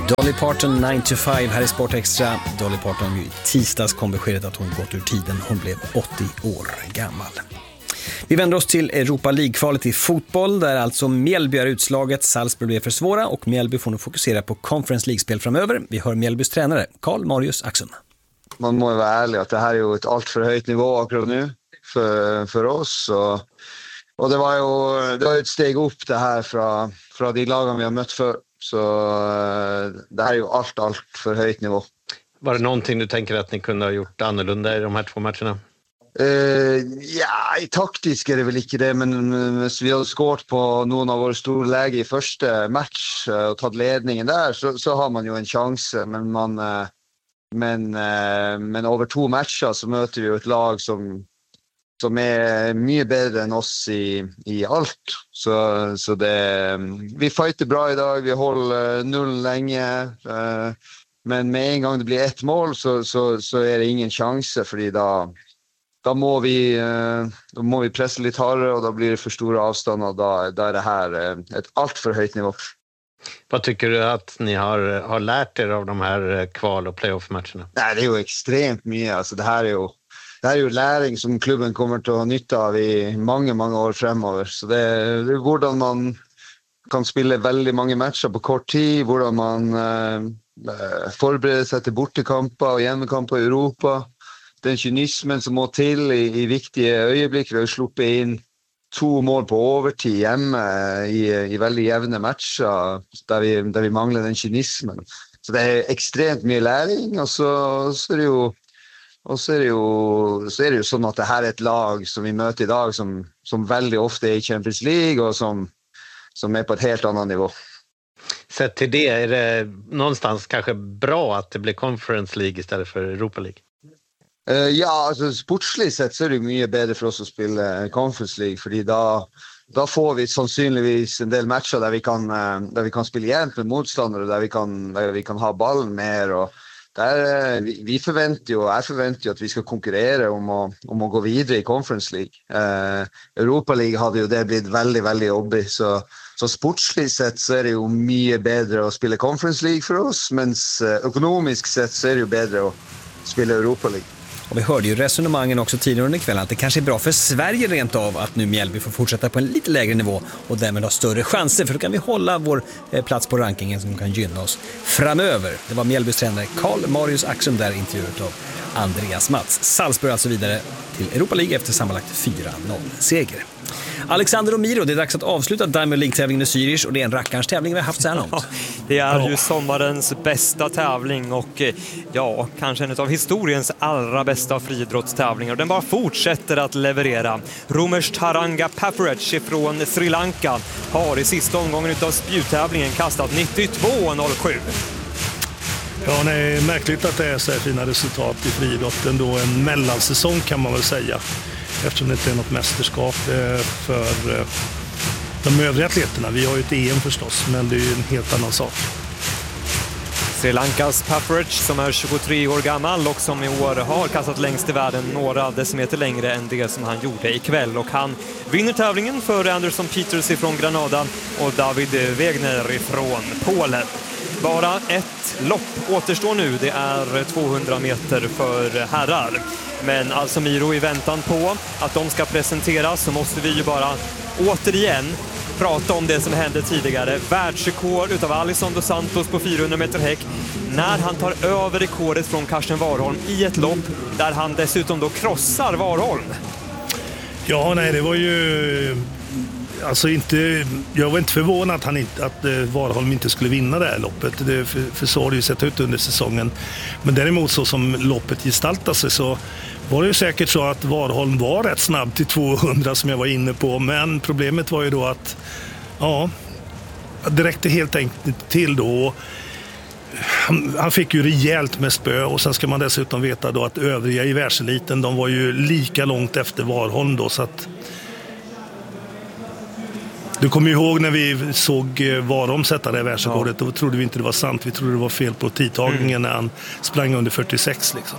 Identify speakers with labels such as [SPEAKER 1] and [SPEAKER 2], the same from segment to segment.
[SPEAKER 1] Dolly Parton 9 to 5 här i Sport Extra. Dolly Parton i tisdags kom beskedet att hon gått ur tiden. Hon blev 80 år gammal. Vi vänder oss till Europa League-kvalet i fotboll där alltså Mjällby är utslaget. Salzburg blev för svåra och Mjällby får nu fokusera på Conference League-spel framöver. Vi hör Mjällbys tränare Karl Marius Axum.
[SPEAKER 2] Man må vara ärlig att det här är ju ett allt för höjt nivå akkurat nu för oss. Och det var ju ett steg upp det här från de lagen vi har mött för. Så det här är ju allt för höjt nivå.
[SPEAKER 3] Var det någonting du tänker att ni kunde ha gjort annorlunda i de här 2 matcherna?
[SPEAKER 2] I taktisk är det väl inte det, men vi har skårt på någon av våra stora läge i första match och tagit ledningen där så har man ju en chans. Men över 2 matcher så möter vi ett lag som är mycket bättre än oss i allt. Så vi fighter bra idag, vi håller 0 länge. Men med en gång det blir 1 mål så är det ingen chans för då må vi pressa lite hårdare och då blir det för stora avstånd och då är det här ett allt för höjt nivå.
[SPEAKER 3] Vad tycker du att ni har lärt er av de här kval- och playoff-matcherna?
[SPEAKER 2] Nej, det är ju extremt mycket. Alltså, det här är ju läring som klubben kommer att ha nytta av i många år framöver. Så det är hur man kan spela väldigt många matcher på kort tid, hur man förbereder sig till bortekamper och hemmakamper i Europa. Den kynismen som må till i viktiga ögonblick. Vi har sluppit in 2 mål på övertid hemma i väldigt jämna matcher där vi manglar den kynismen. Så det är extremt mycket läring och så är det ju så att det här är ett lag som vi möter idag som väldigt ofta är i Champions League och som är på ett helt annat nivå.
[SPEAKER 3] Sett till det, är det någonstans kanske bra att det blir Conference League istället för Europa League?
[SPEAKER 2] Ja, alltså sportsligt sett så är det mycket bättre för oss att spela Conference League för då får vi sannsynligvis en del matcher där vi kan spela jämnt med motståndare, där vi kan ha bollen mer och där vi förväntar ju att vi ska konkurrera om att gå vidare i Conference League. Europa League hade ju det blivit väldigt, väldigt jobbigt så sportsligt sett så är det ju mycket bättre att spela Conference League för oss, men ekonomiskt sett så är det ju bättre att spela Europa League.
[SPEAKER 1] Och vi hörde ju resonemangen också tidigare under kvällen att det kanske är bra för Sverige rent av att nu Mjällby får fortsätta på en lite lägre nivå och därmed ha större chanser, för då kan vi hålla vår plats på rankingen som kan gynna oss framöver. Det var Mjällbys tränare Karl Marius Axum där, intervjuet av Andreas Mats. Salzburg alltså vidare till Europa League efter sammanlagt 4-0-seger. Alexander och Miro, det är dags att avsluta Diamond League-tävlingen i Zürich och det är en rackarns tävling vi har haft så här långt.
[SPEAKER 4] Ja, det är ju sommarens bästa tävling och kanske en av historiens allra bästa friidrottstävlingar. Den bara fortsätter att leverera. Romesh Taranga Pafarech från Sri Lanka har i sista omgången utav spjuttävlingen kastat 92,07.
[SPEAKER 5] Ja, det är märkligt att det är så här fina resultat i friidrotten då, en mellansäsong kan man väl säga. Eftersom det inte är något mästerskap för de övriga atleterna. Vi har ju ett EM förstås, men det är ju en helt annan sak.
[SPEAKER 4] Sri Lankas Pafarech som är 23 år gammal och som i år har kastat längst i världen några decimeter längre än det som han gjorde ikväll. Och han vinner tävlingen för Anderson Peters från Granada och David Wegner från Polen. Bara ett lopp återstår nu, det är 200 meter för herrar. Men alltså Miro, i väntan på att de ska presenteras så måste vi ju bara återigen prata om det som hände tidigare. Världsrekord utav Alisson dos Santos på 400 meter häck när han tar över rekordet från Karsten Warholm i ett lopp där han dessutom då krossar Warholm.
[SPEAKER 5] Ja, nej, det var ju... Alltså jag var inte förvånad att Warholm inte skulle vinna det här loppet. För så har det ju sett ut under säsongen. Men däremot så som loppet gestaltade sig så var det ju säkert så att Warholm var rätt snabb till 200 som jag var inne på. Men problemet var ju då att det räckte helt enkelt till då. Han fick ju rejält med spö och sen ska man dessutom veta då att övriga i världseliten, de var ju lika långt efter Warholm då, så att du kommer ihåg när vi såg Warholm sätta det världsrekordet, då trodde vi inte det var sant. Vi trodde det var fel på tidtagningen när han sprang under 46 liksom.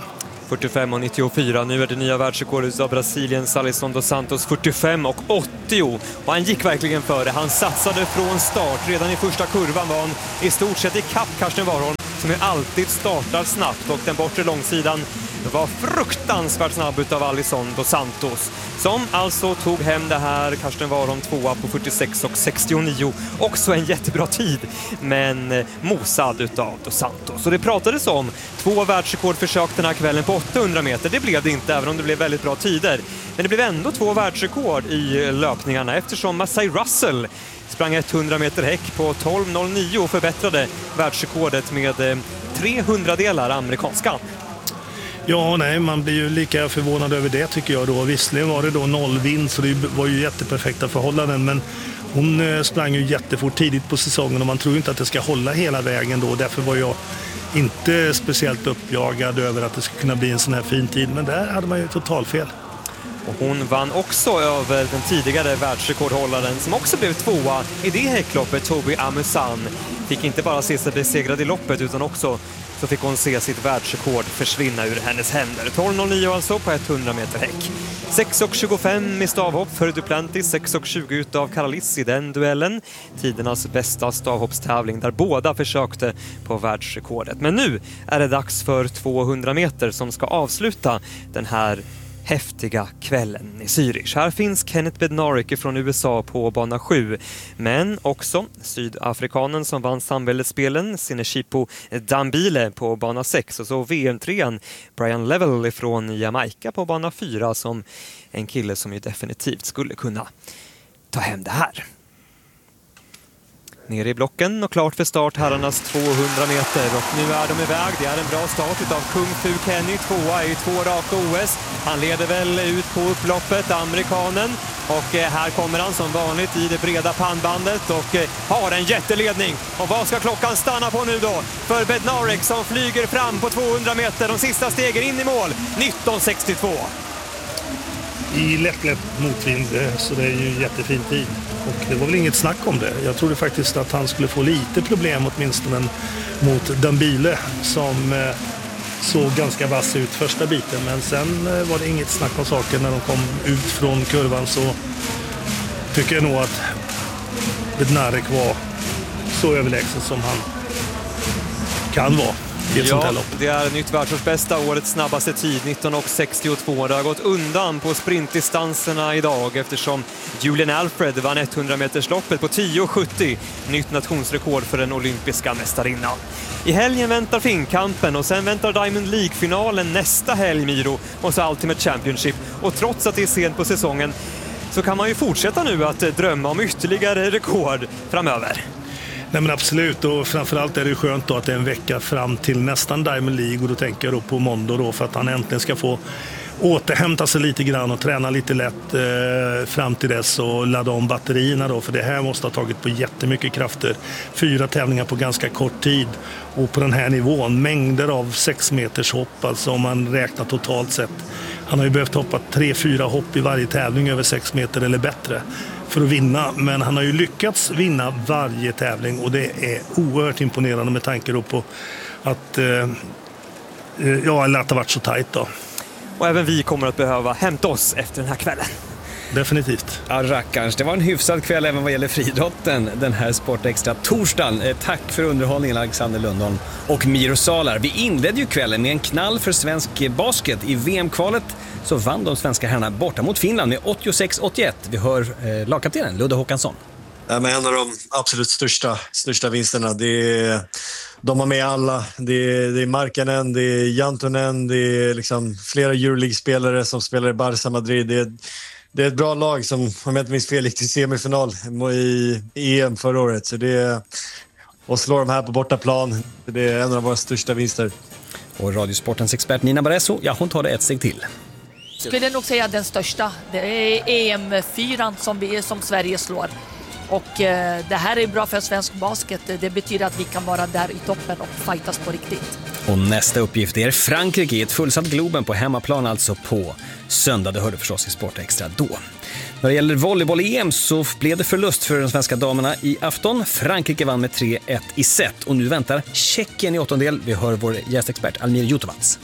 [SPEAKER 4] 45,94. Nu är det nya världsrekordet av Brasiliens Alisson dos Santos 45,80. Och han gick verkligen före. Han satsade från start. Redan i första kurvan var han i stort sett i kapp Karsten Warholm, som ju alltid startar snabbt, och den bortre långsidan var fruktansvärt snabb utav Alisson dos Santos, som alltså tog hem det här. Karsten Warholm 2 på 46,69. Också en jättebra tid, men mosad utav dos Santos. Och det pratades om 2 världsrekordförsök den här kvällen på 800 meter. Det blev det inte, även om det blev väldigt bra tider. Men det blev ändå 2 världsrekord i löpningarna, eftersom Massey Russell sprang 100 meter häck på 12,09 och förbättrade världsrekordet med 300 delar amerikanska.
[SPEAKER 5] Ja, nej, man blir ju lika förvånad över det tycker jag då. Visserligen var det då 0 vind, så det var ju jätteperfekta förhållanden, men hon sprang ju jättefort tidigt på säsongen och man tror ju inte att det ska hålla hela vägen då. Därför var jag inte speciellt uppjagad över att det skulle kunna bli en sån här fin tid, men där hade man ju totalfel.
[SPEAKER 4] Och hon vann också över den tidigare världsrekordhållaren som också blev 2:a i det häckloppet, Toby Amusan. Fick inte bara se sig besegrad i loppet, utan också så fick hon se sitt världsrekord försvinna ur hennes händer. 12,09 alltså på 100 meter häck. 6,25 i stavhopp för Duplantis, 6,20 utav Karalis i den duellen. Tidernas bästa stavhoppstävling där båda försökte på världsrekordet. Men nu är det dags för 200 meter som ska avsluta den här häftiga kvällen i Zürich. Här finns Kenneth Bednarek från USA på bana 7, men också sydafrikanen som vann samväldesspelen, Sineshipo Dambile på bana 6, och så VM-3an Brian Level från Jamaica på bana 4, som en kille som ju definitivt skulle kunna ta hem det här. Ner i blocken och klart för start herrarnas 200 meter, och nu är de iväg. Det är en bra start utav Kung Fu Kenny, 2:a i 2 raka OS. Han leder väl ut på upploppet, amerikanen, och här kommer han som vanligt i det breda pannbandet och har en jätteledning. Och vad ska klockan stanna på nu då? För Bednarek som flyger fram på 200 meter, de sista stegen in i mål, 19,62.
[SPEAKER 5] I lätt motvind, så det är ju jättefin tid. Och det var väl inget snack om det. Jag trodde faktiskt att han skulle få lite problem åtminstone mot Dambile som såg ganska vass ut första biten. Men sen var det inget snack om saken när de kom ut från kurvan, så tycker jag nog att Bednarek var så överlägsen som han kan vara.
[SPEAKER 4] Ja, det är nytt världsårsbästa, årets snabbaste tid, 19,62. Det har gått undan på sprintdistanserna idag eftersom Julian Alfred vann 100 metersloppet på 10,70. Nytt nationsrekord för den olympiska mästarinnan. I helgen väntar finkampen och sen väntar Diamond League-finalen nästa helg, Miro, och så Ultimate Championship. Och trots att det är sent på säsongen så kan man ju fortsätta nu att drömma om ytterligare rekord framöver.
[SPEAKER 5] Nej, men absolut, och framförallt är det skönt då att det är en vecka fram till nästan Diamond League, och då tänker jag då på Mondo då, för att han äntligen ska få återhämta sig lite grann och träna lite lätt fram till dess och ladda om batterierna då, för det här måste ha tagit på jättemycket krafter. 4 tävlingar på ganska kort tid och på den här nivån, mängder av 6 meters hopp, alltså om man räknar totalt sett. Han har ju behövt hoppa 3-4 hopp i varje tävling över 6 meter eller bättre för att vinna, men han har ju lyckats vinna varje tävling, och det är oerhört imponerande med tanke då på att det har varit så tajt då.
[SPEAKER 4] Och även vi kommer att behöva hämta oss efter den här kvällen.
[SPEAKER 5] Definitivt.
[SPEAKER 1] Ja, rackarns. Det var en hyfsad kväll även vad gäller friidrotten den här Sportextra torsdagen. Tack för underhållningen, Alexander Lundholm och Miro Salar. Vi inledde ju kvällen med en knall för svensk basket. I VM-kvalet så vann de svenska herrarna borta mot Finland med 86-81. Vi hör lagkaptenen Ludde Håkansson.
[SPEAKER 6] Men en av de absolut största vinsterna. De har med alla. Det är Markkanen, det är Jantunen, det är liksom flera Euroleague-spelare som spelar i Barça Madrid. Det är ett bra lag som, om jag inte minns fel, gick till semifinal i EM förra året. Så och slår de här på bortaplan. Det är en av våra största vinster.
[SPEAKER 1] Och Radiosportens expert Nina Barresso, hon tar det ett steg till.
[SPEAKER 7] Skulle nog säga den största. Det är EM-4 som Sverige slår. Och det här är bra för svensk basket. Det betyder att vi kan vara där i toppen och fightas på riktigt.
[SPEAKER 1] Och nästa uppgift är Frankrike i ett fullsatt Globen på hemmaplan, alltså på söndag. Det hörde förstås i Sportextra då. När det gäller volleyboll-EM så blev det förlust för de svenska damerna i afton. Frankrike vann med 3-1 i set och nu väntar Tjeckien i åttondel. Vi hör vår gästexpert Almir Jutovac.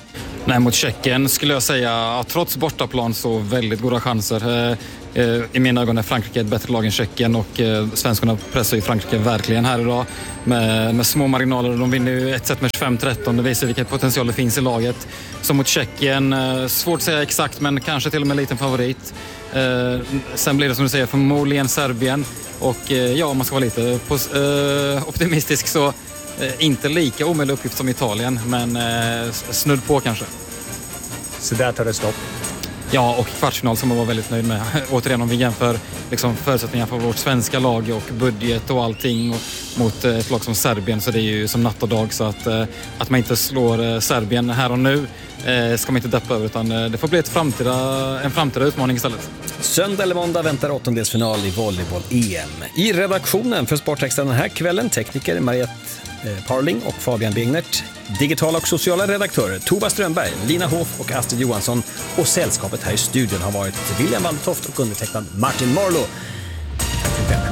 [SPEAKER 8] Nej, mot Tjeckien skulle jag säga att trots bortaplan så väldigt goda chanser. I mina ögon är Frankrike ett bättre lag än Tjeckien och svenskarna pressar ju Frankrike verkligen här idag med små marginaler. De vinner ju ett set med 25-13. Det visar vilken potential det finns i laget. Så mot Tjeckien, svårt att säga exakt men kanske till och med en liten favorit. Sen blir det som du säger förmodligen Serbien och om man ska vara lite optimistisk så inte lika omöjlig uppgift som Italien men snudd på kanske.
[SPEAKER 1] Så där tar det stopp.
[SPEAKER 8] Ja, och kvartsfinal som man var väldigt nöjd med. Återigen om vi jämför liksom, förutsättningar för vårt svenska lag och budget och allting och mot ett lag som Serbien så det är ju som natt och dag så att man inte slår Serbien här och nu ska man inte deppa över utan det får bli en framtida utmaning istället.
[SPEAKER 1] Söndag eller måndag väntar åttondelsfinal i volleyboll-EM. I redaktionen för Sporttexten den här kvällen tekniker Mariette Parling och Fabian Bingnert, digitala och sociala redaktörer Tova Strömberg, Lina Hoff och Astrid Johansson och sällskapet här i studion har varit William Waldtoft och undertecknad Martin Marlow. Tack för kvällen.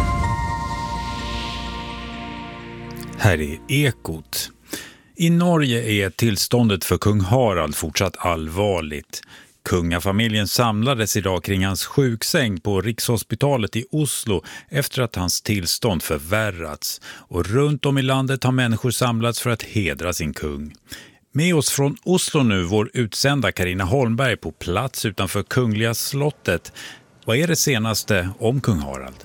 [SPEAKER 9] Här är Ekot. I Norge är tillståndet för kung Harald fortsatt allvarligt. Kungafamiljen samlades idag kring hans sjuksäng på Rikshospitalet i Oslo efter att hans tillstånd förvärrats. Och runt om i landet har människor samlats för att hedra sin kung. Med oss från Oslo nu vår utsända Carina Holmberg på plats utanför Kungliga slottet. Vad är det senaste om kung Harald?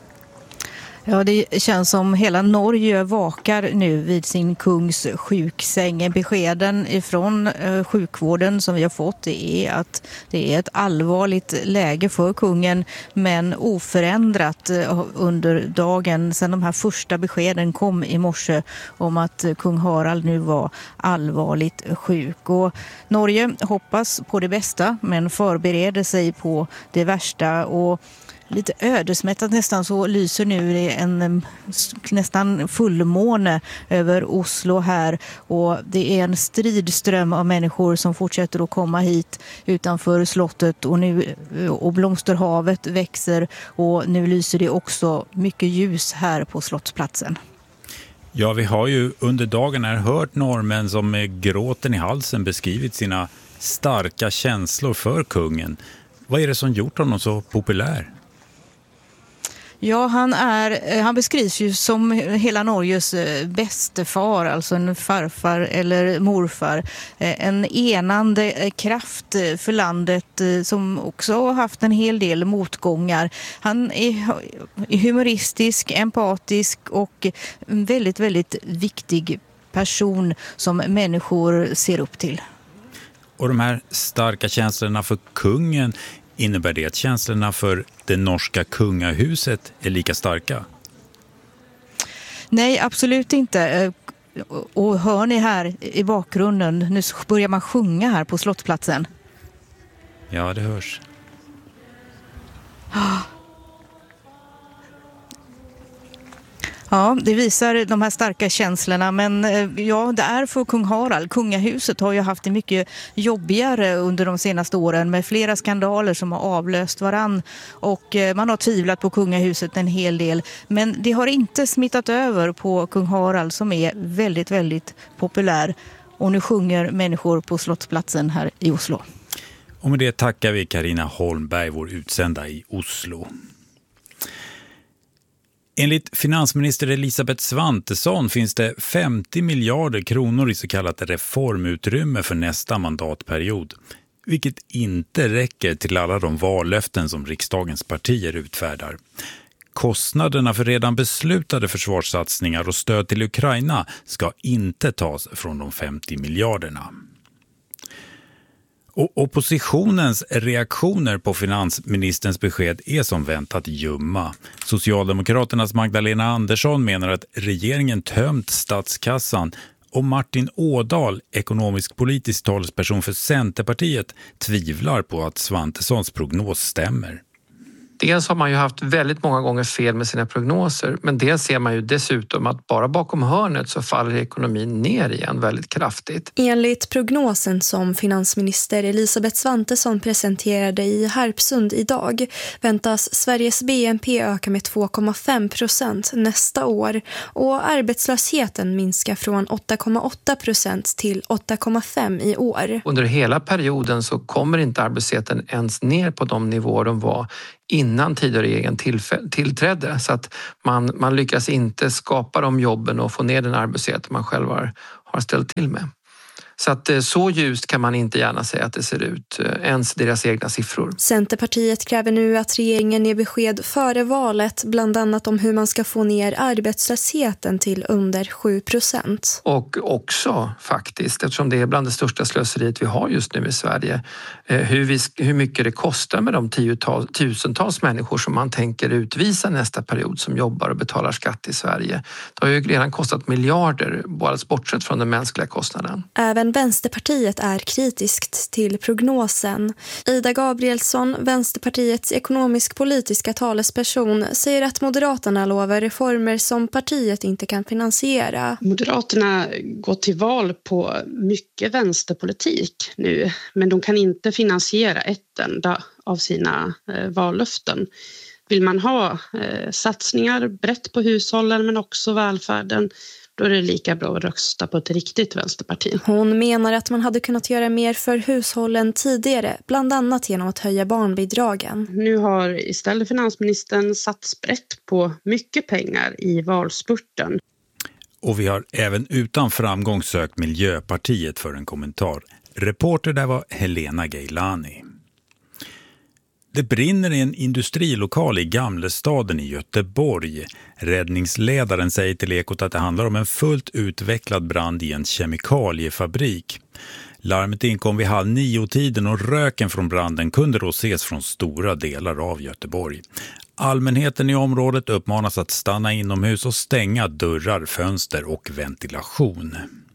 [SPEAKER 10] Ja, det känns som hela Norge vakar nu vid sin kungs sjuksäng. Beskeden ifrån sjukvården som vi har fått är att det är ett allvarligt läge för kungen men oförändrat under dagen sedan de här första beskeden kom i morse om att kung Harald nu var allvarligt sjuk. Och Norge hoppas på det bästa men förbereder sig på det värsta och lite ödesmättat nästan så lyser nu en nästan fullmåne över Oslo här och det är en stridström av människor som fortsätter att komma hit utanför slottet och blomsterhavet växer och nu lyser det också mycket ljus här på slottsplatsen.
[SPEAKER 9] Ja, vi har ju under dagen här hört norrmän som med gråten i halsen beskrivit sina starka känslor för kungen. Vad är det som gjort honom så populär?
[SPEAKER 10] Ja, han beskrivs ju som hela Norges bäste far, alltså en farfar eller morfar. En enande kraft för landet som också har haft en hel del motgångar. Han är humoristisk, empatisk och en väldigt, väldigt viktig person som människor ser upp till.
[SPEAKER 9] Och de här starka känslorna för kungen, innebär det att känslorna för det norska kungahuset är lika starka?
[SPEAKER 10] Nej, absolut inte. Och hör ni här i bakgrunden, nu börjar man sjunga här på slottsplatsen.
[SPEAKER 9] Ja, det hörs.
[SPEAKER 10] Ja, det visar de här starka känslorna, men ja, det är för kung Harald. Kungahuset har ju haft det mycket jobbigare under de senaste åren med flera skandaler som har avlöst varann och man har tvivlat på kungahuset en hel del. Men det har inte smittat över på kung Harald som är väldigt, väldigt populär och nu sjunger människor på slottsplatsen här i Oslo.
[SPEAKER 9] Och med det tackar vi Carina Holmberg, vår utsända i Oslo. Enligt finansminister Elisabeth Svantesson finns det 50 miljarder kronor i så kallat reformutrymme för nästa mandatperiod. Vilket inte räcker till alla de vallöften som riksdagens partier utfärdar. Kostnaderna för redan beslutade försvarssatsningar och stöd till Ukraina ska inte tas från de 50 miljarderna. Och oppositionens reaktioner på finansministerns besked är som väntat ljumma. Socialdemokraternas Magdalena Andersson menar att regeringen tömt statskassan och Martin Ådahl, ekonomisk-politisk talesperson för Centerpartiet, tvivlar på att Svantessons prognos stämmer.
[SPEAKER 11] Dels har man ju haft väldigt många gånger fel med sina prognoser, men dels ser man ju dessutom att bara bakom hörnet så faller ekonomin ner igen väldigt kraftigt.
[SPEAKER 12] Enligt prognosen som finansminister Elisabeth Svantesson presenterade i Harpsund idag väntas Sveriges BNP öka med 2,5% nästa år och arbetslösheten minska från 8,8% till 8,5% i år.
[SPEAKER 11] Under hela perioden så kommer inte arbetslösheten ens ner på de nivåer de var innan Tidöregeringen tillträdde. Så att man lyckas inte skapa de jobben och få ner den arbetslöshet man själv har ställt till med. Så att så ljust kan man inte gärna säga att det ser ut, ens deras egna siffror.
[SPEAKER 12] Centerpartiet kräver nu att regeringen ger besked före valet, bland annat om hur man ska få ner arbetslösheten till under 7%.
[SPEAKER 11] Och också faktiskt, eftersom det är bland det största slöseriet vi har just nu i Sverige, hur mycket det kostar med de tusentals människor som man tänker utvisa nästa period som jobbar och betalar skatt i Sverige. Det har ju redan kostat miljarder, bara bortsett från den mänskliga kostnaden.
[SPEAKER 12] Även Vänsterpartiet är kritiskt till prognosen. Ida Gabrielsson, Vänsterpartiets ekonomisk-politiska talesperson, säger att Moderaterna lovar reformer som partiet inte kan finansiera.
[SPEAKER 13] Moderaterna går till val på mycket vänsterpolitik nu, men de kan inte finansiera ett enda av sina vallöften. Vill man ha satsningar brett på hushållen men också välfärden, då är det lika bra att rösta på ett riktigt vänsterparti.
[SPEAKER 12] Hon menar att man hade kunnat göra mer för hushållen tidigare, bland annat genom att höja barnbidragen.
[SPEAKER 13] Nu har istället finansministern satt sprätt på mycket pengar i valspurten.
[SPEAKER 9] Och vi har även utan framgång sökt Miljöpartiet för en kommentar. Reporter där var Helena Geilani. Det brinner i en industrilokal i Gamlestaden i Göteborg. Räddningsledaren säger till Ekot att det handlar om en fullt utvecklad brand i en kemikaliefabrik. Larmet inkom vid 8:30 och röken från branden kunde då ses från stora delar av Göteborg. Allmänheten i området uppmanas att stanna inomhus och stänga dörrar, fönster och ventilation.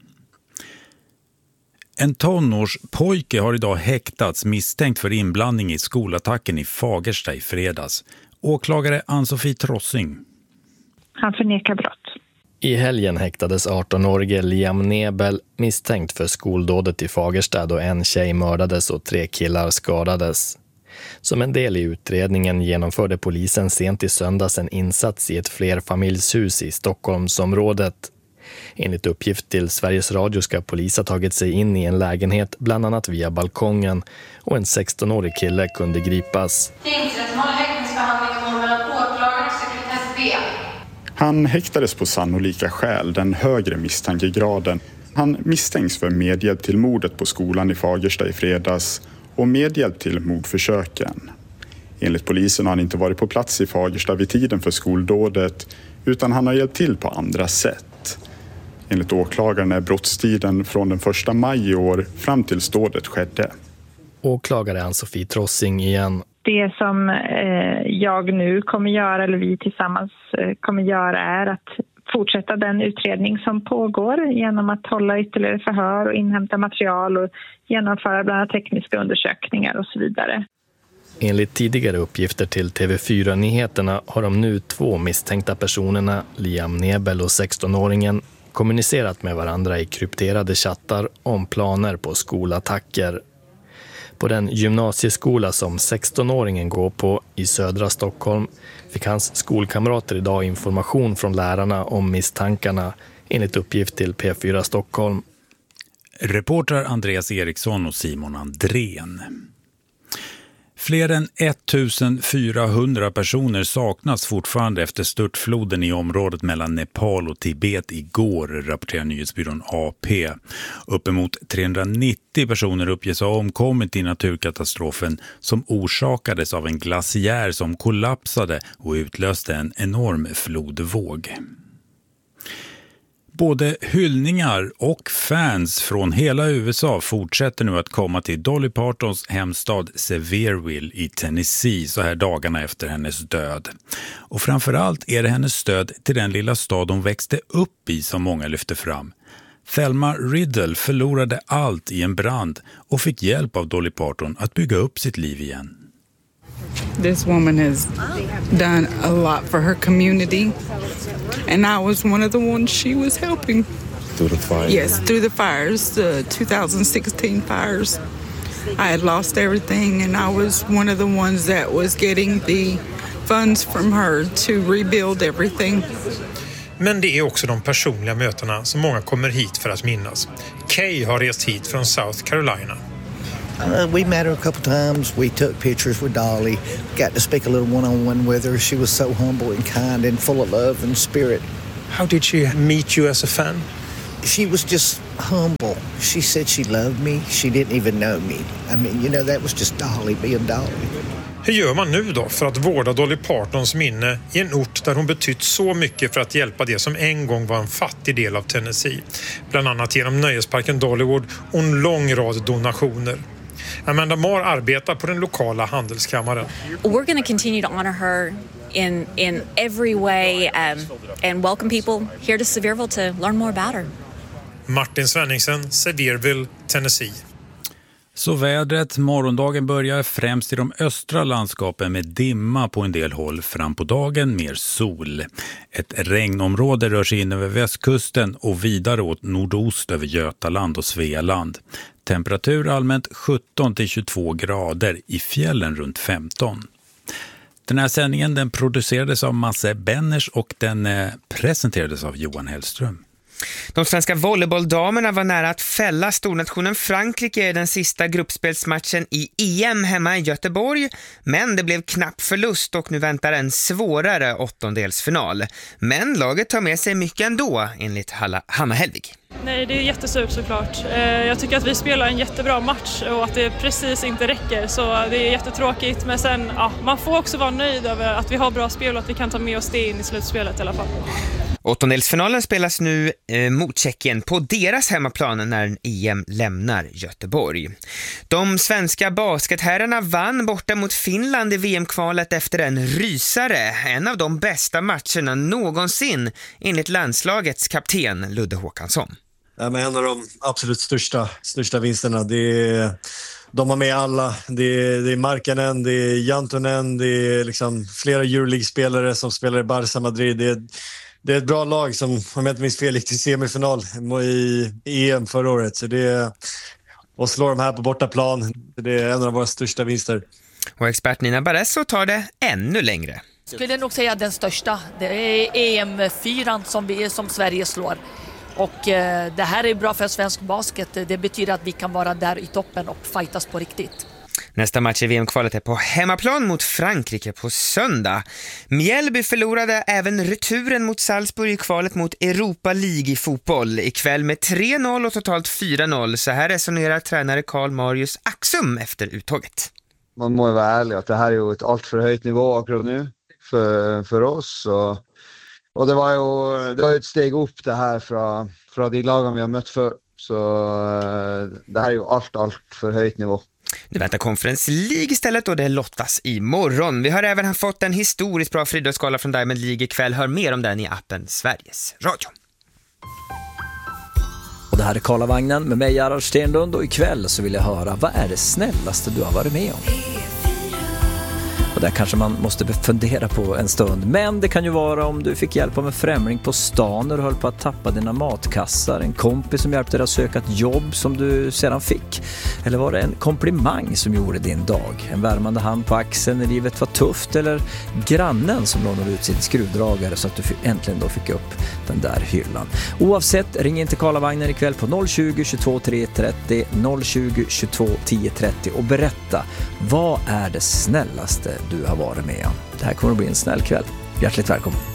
[SPEAKER 9] En tonårspojke har idag häktats misstänkt för inblandning i skolattacken i Fagersta i fredags. Åklagare Ann-Sofie Trossing.
[SPEAKER 14] Han förnekar brott.
[SPEAKER 15] I helgen häktades 18-årige Liam Nebel misstänkt för skoldådet i Fagersta då en tjej mördades och 3 killar skadades. Som en del i utredningen genomförde polisen sent i söndags en insats i ett flerfamiljshus i Stockholmsområdet. Enligt uppgift till Sveriges Radio ska polis ha tagit sig in i en lägenhet bland annat via balkongen och en 16-årig kille kunde gripas.
[SPEAKER 16] Tingsrätten håller häktningsförhandling mellan åklagaren och sekretess B.
[SPEAKER 17] Han häktades på sannolika skäl, den högre misstankegraden. Han misstänks för medhjälp till mordet på skolan i Fagersta i fredags och medhjälp till mordförsöken. Enligt polisen har han inte varit på plats i Fagersta vid tiden för skoldådet utan han har hjälpt till på andra sätt. Enligt åklagaren är brottstiden från den 1 maj i år fram till dådet skedde.
[SPEAKER 15] Åklagare Ann-Sofie Trossing igen.
[SPEAKER 14] Det som jag nu kommer göra, eller vi tillsammans kommer göra, är att fortsätta den utredning som pågår genom att hålla ytterligare förhör och inhämta material och genomföra bland annat tekniska undersökningar och så vidare.
[SPEAKER 15] Enligt tidigare uppgifter till TV4-nyheterna har de nu 2 misstänkta personerna, Liam Nebel och 16-åringen, kommunicerat med varandra i krypterade chattar om planer på skolattacker. På den gymnasieskola som 16-åringen går på i södra Stockholm fick hans skolkamrater idag information från lärarna om misstankarna, enligt uppgift till P4 Stockholm.
[SPEAKER 9] Reportrar Andreas Eriksson och Simon Andrén. Fler än 1400 personer saknas fortfarande efter störtfloden i området mellan Nepal och Tibet igår, rapporterar nyhetsbyrån AP. Uppemot 390 personer uppges ha omkommit i naturkatastrofen som orsakades av en glaciär som kollapsade och utlöste en enorm flodvåg. Både hyllningar och fans från hela USA fortsätter nu att komma till Dolly Partons hemstad Sevierville i Tennessee så här dagarna efter hennes död. Och framförallt är det hennes stöd till den lilla stad hon växte upp i som många lyfter fram. Thelma Riddle förlorade allt i en brand och fick hjälp av Dolly Parton att bygga upp sitt liv igen.
[SPEAKER 18] This woman has done a lot for her community, and I was one of the ones she was helping.
[SPEAKER 19] Through the fire?
[SPEAKER 18] Yes, through the fires, the 2016 fires. I had lost everything, and I was one of the ones that was getting the funds from her to rebuild everything.
[SPEAKER 20] Men det är också de personliga mötena som många kommer hit för att minnas. Kay har rest hit från South Carolina.
[SPEAKER 21] We met her a couple times. We took pictures with Dolly. Got to speak a little one-on-one with her. She was so humble and kind and full of love and spirit.
[SPEAKER 20] How did she meet you as a fan?
[SPEAKER 21] She was just humble. She said she loved me. She didn't even know me. I mean, you know, that was just Dolly being Dolly.
[SPEAKER 20] Hur gör man nu då för att vårda Dolly Partons minne i en ort där hon betytt så mycket för att hjälpa det som en gång var en fattig del av Tennessee? Bland annat genom nöjesparken Dollywood och en lång rad donationer. Amanda Marr arbetar på den lokala handelskammaren.
[SPEAKER 22] We're going to continue to honor her in every way and welcome people here to Sevierville to learn more about her.
[SPEAKER 20] Martin Svenningsen, Sevierville, Tennessee.
[SPEAKER 9] Så vädret, morgondagen börjar främst i de östra landskapen med dimma på en del håll, fram på dagen mer sol. Ett regnområde rör sig in över västkusten och vidare åt nordost över Götaland och Svealand. Temperatur allmänt 17-22 grader, i fjällen runt 15. Den här sändningen den producerades av Masse Benners och den presenterades av Johan Hellström.
[SPEAKER 23] De svenska volleybolldamerna var nära att fälla stornationen Frankrike i den sista gruppspelsmatchen i EM hemma i Göteborg, men det blev knapp förlust och nu väntar en svårare åttondelsfinal. Men laget tar med sig mycket ändå, enligt Hanna Helvig.
[SPEAKER 24] Nej, det är jättesurt såklart. Jag tycker att vi spelar en jättebra match och att det precis inte räcker, så det är jättetråkigt. Men sen, man får också vara nöjd över att vi har bra spel och att vi kan ta med oss det in i slutspelet i alla fall.
[SPEAKER 23] Åttondelsfinalen spelas nu mot Tjeckien på deras hemmaplan när EM lämnar Göteborg. De svenska basketherrarna vann borta mot Finland i VM-kvalet efter en rysare. En av de bästa matcherna någonsin enligt landslagets kapten Ludde Håkansson.
[SPEAKER 6] Ja, men en av de absolut största vinsterna. De har med alla. Det är Markkanen, det är Jantunen, det är liksom flera Euroleague-spelare som spelar i Barça Madrid. Det är ett bra lag som, om jag inte minns fel, gick till semifinal i EM förra året. Så och slår de här på bortaplan. Det är en av våra största vinster.
[SPEAKER 23] Och expert Nina Barresso tar det ännu längre.
[SPEAKER 7] Jag skulle nog säga den största. Det är EM4 som Sverige slår. Och det här är bra för svensk basket. Det betyder att vi kan vara där i toppen och fightas på riktigt.
[SPEAKER 23] Nästa match i VM-kvalet är på hemmaplan mot Frankrike på söndag. Mjällby förlorade även returen mot Salzburg i kvalet mot Europa League i fotboll. Ikväll med 3-0 och totalt 4-0. Så här resonerar tränare Karl Marius Axum efter uttåget.
[SPEAKER 2] Man må ju vara ärlig att det här är ju ett allt för höjt nivå akkurat nu för oss. Och det var ju ett steg upp det här från de lagen vi har mött för. Så det här är ju allt för höjt nivå.
[SPEAKER 23] Det väntar Conference League istället och det lottas imorgon. Vi har även fått en historiskt bra friidrottsgala från Diamond League ikväll. Hör mer om den i appen Sveriges Radio.
[SPEAKER 25] Och det här är Karlavagnen med mig, Gerhard Stenlund, och ikväll så vill jag höra, vad är det snällaste du har varit med om? Och där kanske man måste fundera på en stund. Men det kan ju vara om du fick hjälp av en främling på stan när du höll på att tappa dina matkassar. En kompis som hjälpte dig att söka ett jobb som du sedan fick. Eller var det en komplimang som gjorde din dag? En värmande hand på axeln när livet var tufft. Eller grannen som lånade ut sin skruvdragare så att du äntligen då fick upp den där hyllan. Oavsett, ring in till Karlavagnen ikväll på 020 22 330 020 22 1030 och berätta, vad är det snällaste du har varit med om? Det här kommer att bli en snäll kväll. Hjärtligt välkommen.